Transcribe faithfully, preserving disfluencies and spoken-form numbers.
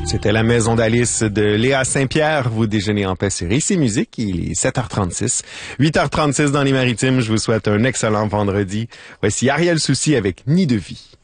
C'était la maison d'Alice de Léa Saint-Pierre. Vous déjeunez en paix sur Ici Musique. Il est sept heures trente-six. huit heures trente-six dans les Maritimes. Je vous souhaite un excellent vendredi. Voici Ariel Soucy avec Nid de vie.